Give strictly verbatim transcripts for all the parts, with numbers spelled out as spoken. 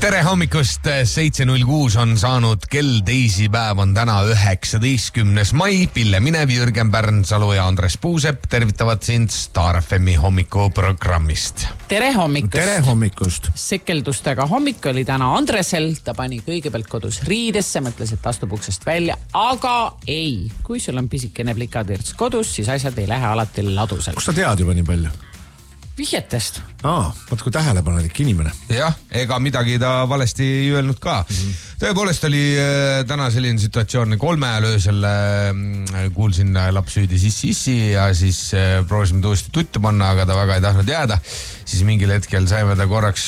Tere hommikust, seitse null kuus on saanud kell, teisipäev on täna üheksateistkümnes mai. Pille Minev, Jürgen Pärnsalu ja Andres Puusepp tervitavad sind Star F M-i hommikuprogrammist. Tere hommikust. Tere hommikust. Sekeldustega hommik oli täna Andresel, ta pani kõigepealt kodus riidesse, mõtles, et astub uksest välja, aga ei. Kui sul on pisikene plikatirts kodus, siis asjad ei lähe alati ladusel. Kus sa tead juba nii palju? Vihjetest. Aa, vaat kui tähelepanelik inimene. Jah, ega midagi ta valesti ei öelnud ka. Mm-hmm. Tõepoolest oli äh, täna selline situatsioon, kolme ajal öösel äh, kuulsin äh, laps hüüdi sissi issi ja siis äh, proovisime tuusti tuttu panna, aga ta väga ei tahtnud jääda. Siis mingil hetkel saime ta korraks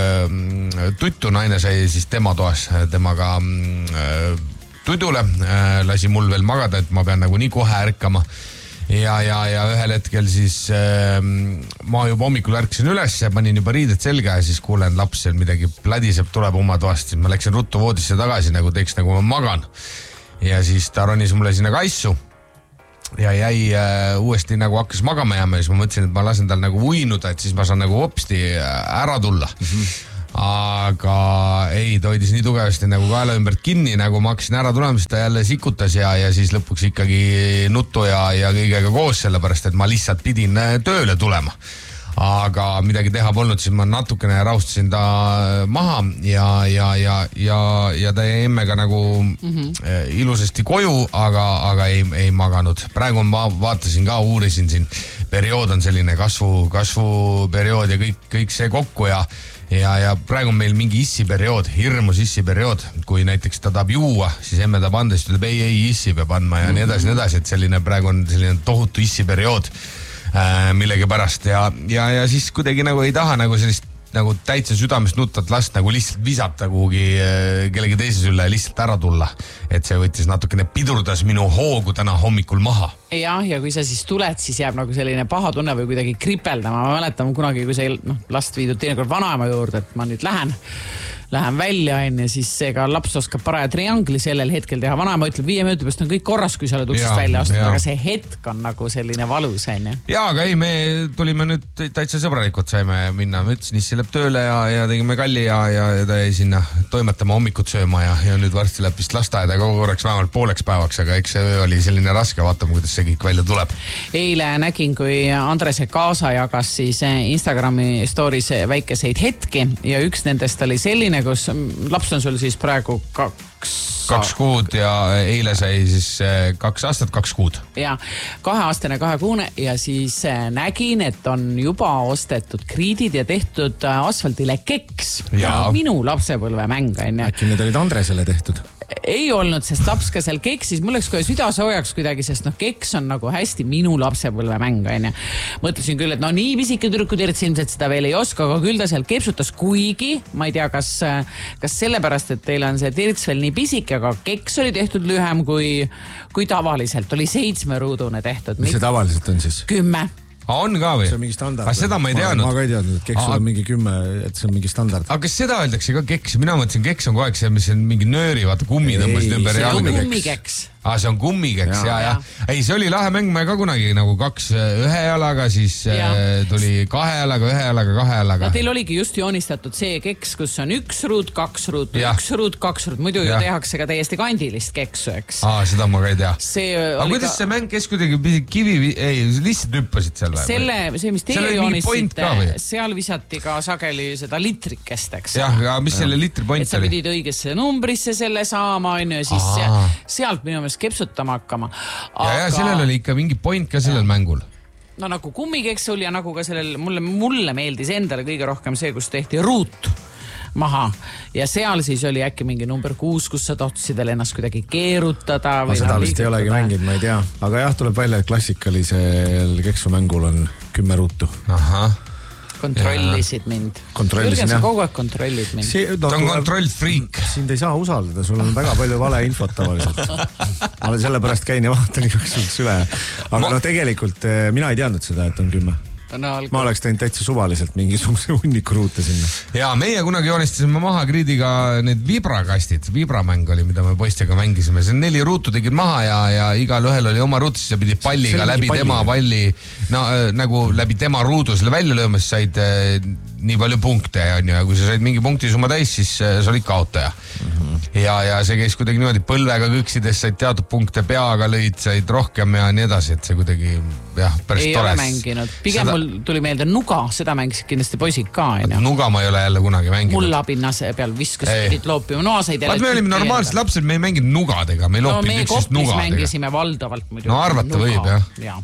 äh, tuttu, naine sai siis tema toas temaga äh, tutule, äh, lasi mul veel magada, et ma pean nagu nii kohe ärkama. Ja, ja, ja ühel hetkel siis äh, ma juba hommikul ärksin üles ja panin juba riided selga ja siis kuulen laps seal midagi pladiseb, tuleb oma toast. Ma läksin ruttu voodisse tagasi, nagu teeks nagu ma magan. Ja siis ta ronis mulle sinna kaissu ja jäi äh, uuesti nagu hakkas magama jääma ja siis ma mõtlesin, et ma lasen tal nagu uinuda, et siis ma saan nagu hopsti ära tulla. Mm-hmm. Aga ei, ta hoidis nii tugevasti nagu kaela ümbert kinni, nagu ma hakkasin ära tulema, siis ta jälle sikutas ja, ja siis lõpuks ikkagi nuttu ja, ja kõigega koos, sellepärast, et ma lihtsalt pidin tööle tulema. Aga midagi teha polnud, siis ma natukene raustasin ta maha ja, ja, ja, ja, ja ta jäi emmega nagu mm-hmm. ilusasti koju, aga, aga ei, ei maganud. Praegu ma vaatasin ka, uurisin siin, periood on selline kasvu, kasvuperiood ja kõik, kõik see kokku ja Ja, ja praegu on meil mingi issiperiood, hirmus issiperiood. Kui näiteks ta tahab juua, siis emme ta panda, siis tuleb ei, ei, issi peab andma ja nii edasi, nii edasi, et selline praegu on selline tohutu issiperiood äh, millegi pärast ja, ja, ja siis kuidagi nagu ei taha nagu sellist nagu täitsa südamest nuttat last nagu lihtsalt visata kuhugi äh, kellegi teise sülle ja lihtsalt ära tulla. Et see võttis natukene pidurdas minu hoogu täna hommikul maha. Ja, ja kui sa siis tuled, siis jääb nagu selline paha tunne või kuidagi kripeldama. Ma mäletan kunagi, kui see no, last viidud teinekord vanaema juurde, et ma nüüd lähen, lähen välja enne, siis seega laps oskab paraja triangli sellel hetkel teha. Vanaema ütleb, viie minuti pärast on kõik korras, kui sa oled uksest välja astunud, aga see hetk on nagu selline valus. Enne. Ja, aga ei, me tulime nüüd täitsa sõbralikud, saime minna. Ma ütlesin, issi läheb tööle ja, ja tegime kalli ja, ja, ja ta jäi sinna toimetama hommikut sööma ja, ja nüüd varsti läheb vist lasteaeda kogu korraks vähemalt pooleks päevaks, aga eks see oli selline raske, vaatame, kuidas see kõik välja tuleb. Eile nägin, kui Andrese kaasa jagas siis Instagrami stories väikeseid hetki ja üks nendest oli selline, kus laps on sul siis praegu kaks kaks kuud ja eile sai siis kaks aastat, kaks kuud. Ja kaheaastane, kahekuune ja siis nägin, et on juba ostetud kriidid ja tehtud asfaltile keks. Ja. Minu lapsepõlve mäng. Äkki need olid Andresele tehtud? Ei olnud, sest laps ka seal keksis, mul läks kohe süda soojaks kuidagi, sest noh, keks on nagu hästi minu lapsepõlve mäng. Mõtlesin küll, et no nii pisike tüdrukutirts ilmselt seda veel ei oska, aga küll ta seal kepsutas, kuigi ma ei tea, kas, kas sellepärast, et teil on see tirts veel nii pisike, aga keks oli tehtud lühem kui, kui tavaliselt, oli seitsmeruudune tehtud. Mis see tavaliselt on siis? Kümme. On ka või? See on mingi standard. Aga seda ma ei teadnud. Ma, ma ka ei teadnud, et keks on mingi kümme, et see on mingi standard. Aga kas seda öeldakse ka keks? Mina mõtlesin, keks on kogu aeg see, mis on mingi nööri, vaata kummi tõmbasid ümber. See on kummikeks. Ah, see on kummikeks, ja, ja. ja. Ei, see oli lahe mäng, me ka kunagi nagu kaks ühe jalaga, siis ja. Tuli kahe jalaga, ühe jalaga, kahe jalaga. Ja teil oligi just joonistatud see keks, kus on üks ruud, kaks ruud, ja. üks ruud, kaks ruud. Muidu ja. Ju tehakse ka täiesti kandilist keksu, eks. Ah, seda ma ka ei tea. See aga kuidas ka... see mäng, kes kuidagi kivi, ei, lihtsalt hüppasid selle? Selle, see, mis teie joonisite, seal visati ka sageli seda litrikest, eks. Jah, ja mis ja. Selle litri point oli? Et sa pidid õigesse numbrisse selle saama, on ju, siis Aa. Sealt minu meelest kepsutama hakkama. Aga... Ja, ja sellel oli ikka mingi point ka sellel ja. Mängul. No nagu kummikeks oli ja nagu ka sellel, mulle, mulle meeldis endale kõige rohkem see, kus tehti ruut maha. Ja seal siis oli äkki mingi number kuus, kus sa tohtisid veel ennast kuidagi keerutada. Ma seda vist ei olegi mängid, ma ei tea. Aga jah, tuleb välja, et klassikalisel keksumängul on kümme ruutu. Aha. Kontrollisid mind. Kontrollisin, jah. Sa kogu aeg kontrollid mind. See, no, ta on kontrollfriik. Sind ei saa usaldada, sul on väga palju vale infot tavaliselt. Ma sellepärast käin ja vaatan igaks üle. Aga ma... no tegelikult mina ei teadnud seda, et on kümme. no, ma oleks teinud täitsa suvaliselt mingisuguse hunniku ruute sinna. Ja meie kunagi joonistasime maha Griidiga need vibrakastid, vibramäng oli, mida me poistega mängisime. See neli ruutu tegid maha ja, ja igal ühel oli oma ruut, siis sa pidid palliga läbi palli. tema palli, no äh, nagu läbi tema ruudu selle välja löömas said äh, nii palju punkte ja, ja kui sa said mingi punkti summa täis, siis äh, sa olid kaotaja. Mm-hmm. Ja, ja see käis kuidagi niimoodi põlvega kõksides, said teatud punkte peaga lõid, said rohkem ja nii edasi, et see kuidagi jah, päris ei tores. Ei ole mänginud. Pigem seda... mul tuli meelde nuga, seda mängisid kindlasti poisid ka. Nuga ma ei ole jälle kunagi mänginud. Mullapinnas peal viskas pidid loopima. No, Vaat me olime normaalsed lapsed, me ei mänginud nugadega, me ei no, loopinud üksteist nugadega. No me kopis mängisime valdavalt muidu. No arvata nuga. Võib, jah. Ja.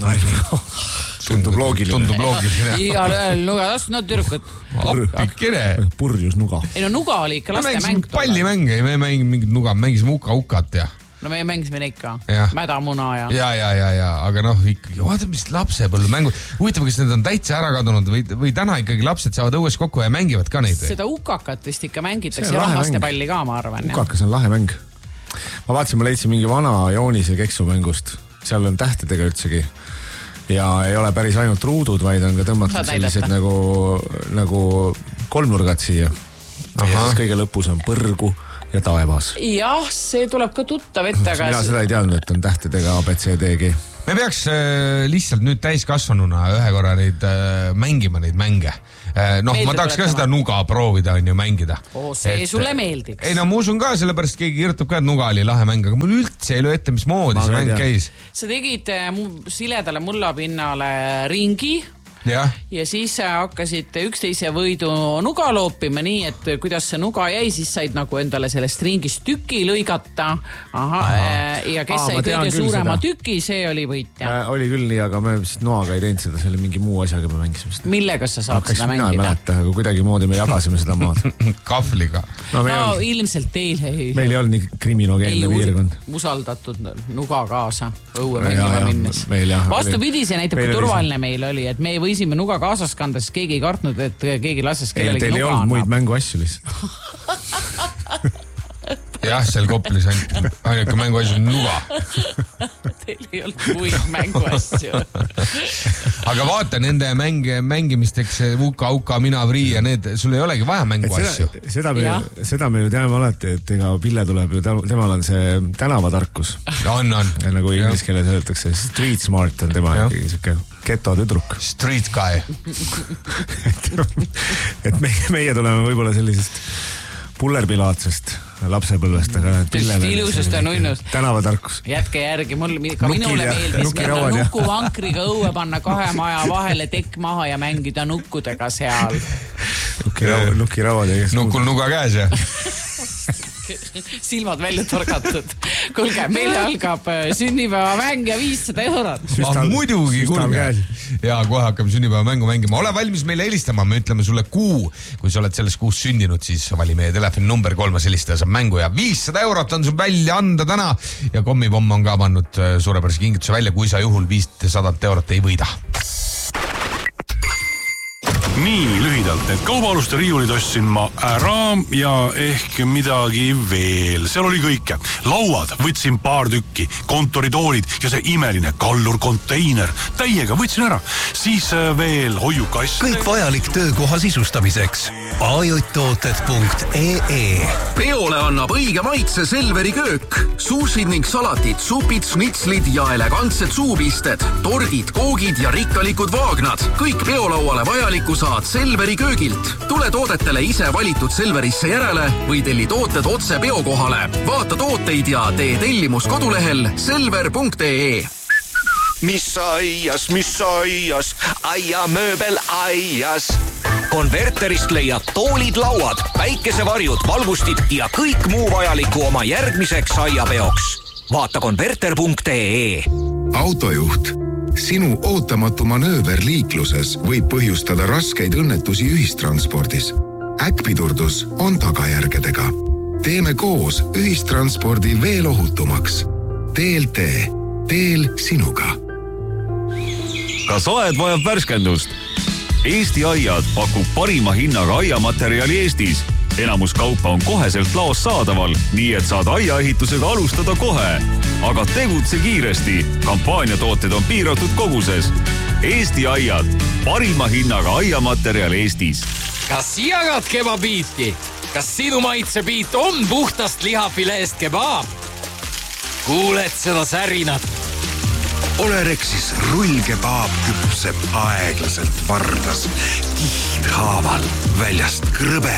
Tundub loogiline. Tundub loogiline. Igal ühel nuga, no tüdrukud. Appikene. Purjus nuga. Ei no nuga oli ikka laste mäng. Pallimänge, me mängisime mingit nuga, mängisime uka-ukat ja. No me mängisime neid ka. Mädamuna ja. Ja, ja, ja, ja, aga noh, ikkagi, vaata, mis lapsepõllu mängu. Huvitav, kas need on täitsa ära kadunud või, või täna ikkagi lapsed saavad õues kokku ja mängivad ka neid? Seda ukakat vist ikka mängitakse ja rahvastepalli ka, ma arvan. Ukakas on lahe mäng. Ma vaatasin, ma leidsin mingi vana joonise keksumängust. Seal on tähtedega üldsegi. Ja ei ole päris ainult ruudud, vaid on ka tõmmatud sellised nagu, nagu kolmnurgad siia. Ja siis kõige lõpus on põrgu ja taevas. Jah, see tuleb ka tuttav ette. Mina aga... seda ei teadnud, et on tähtedega A, B, C, D, G. Me peaks äh, lihtsalt nüüd täiskasvanuna ühe korra neid äh, mängima neid mänge. Äh, noh, ma tahaks ka seda nuga proovida on ju mängida. Oo, see et, sulle meeldiks. Ei no ma usun ka, sellepärast keegi kirjutab ka, et nuga oli lahe mäng, aga mul üldse ei löö ette, mis moodi see mäng käis. Sa tegid äh, siledale mullapinnale ringi. Ja. ja siis hakkasid üksteise võidu nuga loopima nii, et kuidas see nuga jäi, siis said nagu endale sellest ringist tüki lõigata. Aha, Aha. ja kes Aa, sai kõige suurema seda. Tüki, see oli võitja. Äh, oli küll nii, aga me vist noaga ei teinud seda, see oli mingi muu asjaga me mängisime seda. Millega sa saad Hakkas seda mängida? Mina ei mäleta, aga kuidagi moodi me jagasime seda maad. Kahvliga. No, no olnud, ilmselt teil ei... Meil ei olnud nii kriminogeenne piirkond. Usaldatud nuga kaasa õue mängima minnes. Vastupidi, see näitab, kui turvaline meil oli, et me võisime nuga kaasas kanda, siis keegi ei kartnud, et keegi lases kellelegi nuga annab. Teil ei olnud muid mänguasju lihtsalt. Jah, seal Koplis ainuke mänguasju on nuga. Teil ei olnud muid mänguasju. Aga vaata, nende mänge, mängimisteks Uka, Uka, Mina, Vrii ja need, sul ei olegi vaja mänguasju. Seda, seda, me, seda me ju teame alati, et ega Pille tuleb ju, temal on see tänavatarkus. On, on. Ja nagu inglise keeles öeldakse, street smart on tema siuke keto tüdruk. Street guy. et meie, meie tuleme võib-olla sellisest pullerpilaatsest lapsepõlvest, aga Pillele ilusust ja nunnust. Tänavatarkus. Jätke järgi, mul, ka minule meeldis minna nukuvankriga õue panna kahe maja vahele tekk maha ja mängida nukkudega seal. Nukirauad. Nukul nuga käes ja silmad välja torgatud. Kulge, meil algab sünnipäeva mäng ja viissada eurot. Ah, muidugi, kulge. Ja kohe hakkame sünnipäeva mängu mängima. Ole valmis meile helistama, me ütleme sulle kuu. Kui sa oled selles kuus sündinud, siis vali meie telefoni number kolmas helistaja saab mängu ja viissada eurot on sul välja anda täna. Ja Kommipomm on ka pannud suurepärase kingituse välja, kui sa juhul viissada eurot ei võida. Nii lühidalt, et kaubaluste riiulid ostsin ma ära ja ehk midagi veel. Seal oli kõike. Lauad võtsin paar tükki, kontoritoolid ja see imeline kallur konteiner. Täiega võtsin ära. Siis veel hoiukass. Kõik vajalik töökoha sisustamiseks. a j tooted punkt e e Peole annab õige maitse Selveri köök. Suusid ning salatid, supid, snitslid ja elegantsed suupisted, tordid, koogid ja rikkalikud vaagnad. Kõik peolauale vajaliku saad Selveri köögilt. Tule toodetele ise valitud Selverisse järele või telli tooted otse peokohale. Vaata tooteid ja tee tellimus kodulehel selver punkt e e Mis aias, mis aias, aiamööbel aias. Konverterist leiad toolid, lauad, päikesevarjud, valgustid ja kõik muu vajaliku oma järgmiseks aiapeoks. Vaata konverter punkt e e Autojuht. Sinu ootamatu manööver liikluses võib põhjustada raskeid õnnetusi ühistranspordis. Äkkpidurdus on tagajärgedega. Teeme koos ühistranspordi veel ohutumaks. T L T. Teel sinuga. Kas aed vajab värskendust? Eesti Aiad pakub parima hinnaga aiamaterjali Eestis. Enamus kaupa on koheselt laos saadaval, nii et saad aiaehitusega alustada kohe. Aga tegutse kiiresti. Kampaaniatooted on piiratud koguses. Eesti Aiad, parima hinnaga aiamaterjal Eestis. Kas jagad kebabiiti? Kas sinu maitsebiit on puhtast lihafileest kebaab? Kuuled seda särinat? Olerexis rullkebaab küpseb aeglaselt vardas, kihdhaaval, väljast krõbe,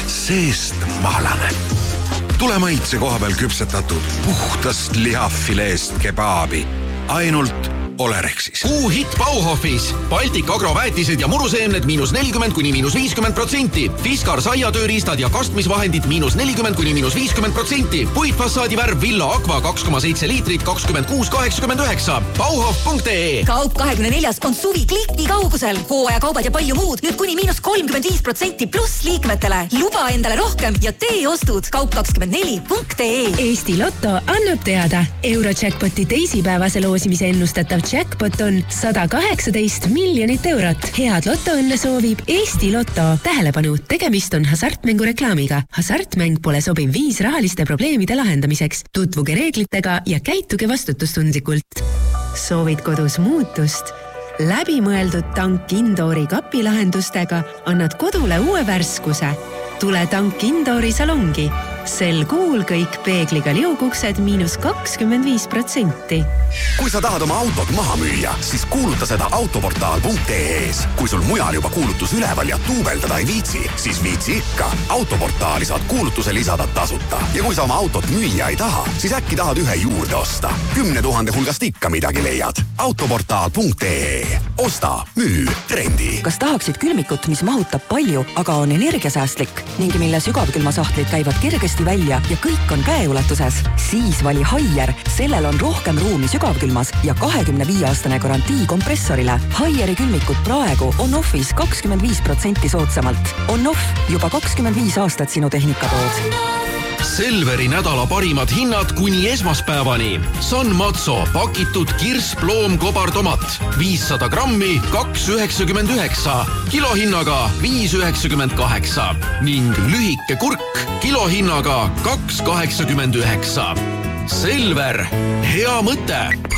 seest mahlane. Tule maitse koha peal küpsetatud puhtast lihafileest kebaabi. Ainult Olerexis. Kuu hit Bauhofis. Baltic agroväetised ja muruseemned miinus nelikümmend kuni miinus viiskümmend protsenti. Fiskar saiatööriistad ja kastmisvahendid miinus nelikümmend kuni miinus viiskümmend protsenti. Puitfassaadi värv Villa Aqua kaks koma seitse liitrit kakskümmend kuus kaheksakümmend üheksa. Bauhof punkt ee. Kaup kahekümne neljas on suvi kliki kaugusel. Hooaja kaubad ja palju muud. Nüüd kuni miinus kolmkümmend viis protsenti pluss liikmetele. Luba endale rohkem ja tee ostud. Kaup kakskümmend neli punkt ee. Eesti Lotto annab teada. Eurojackpoti teisipäevase loosimise ennustatav jackpot on sada kaheksateist miljonit eurot. Head lotoõnne soovib Eesti Lotto. Tähelepanu, tegemist on hasartmängu reklaamiga. Hasartmäng pole sobiv viis rahaliste probleemide lahendamiseks. Tutvuge reeglitega ja käituge vastutustundlikult. Soovid kodus muutust? Läbimõeldud tank Indoori kapilahendustega annad kodule uue värskuse. Tule tank Indoori salongi. Sel kuul kõik peegliga liuguksed miinus kakskümmend viis protsenti. Kui sa tahad oma autot maha müüa, siis kuuluta seda autoportaal punkt ee-s. Kui sul mujal juba kuulutus üleval ja tuubeldada ei viitsi, siis viitsi ikka. Autoportaali saad kuulutuse lisada tasuta. Ja kui sa oma autot müüa ei taha, siis äkki tahad ühe juurde osta. Kümne tuhande hulgast ikka midagi leiad. autoportaal punkt ee. Osta, müü, trendi. Kas tahaksid külmikut, mis mahutab palju, aga on energiasäästlik ning mille sügavkülmasahtlid käivad kergesti välja ja kõik on käeulatuses? Siis vali Haier. Sellel on rohkem ruumi sügavkülmas ja kahekümne viie aastane garantii kompressorile. Haieri külmikud praegu on offis kakskümmend viis protsenti soodsamalt. On off juba kakskümmend viis aastat sinu tehnikatood. Selveri nädala parimad hinnad kuni esmaspäevani. San Mazzo pakitud kirsploom kobartomat. viissada grammi, kaks üheksakümmend üheksa. Kilohinnaga viis üheksakümmend kaheksa. Ning lühike kurk kilohinnaga kaks kaheksakümmend üheksa. Selver, hea mõte!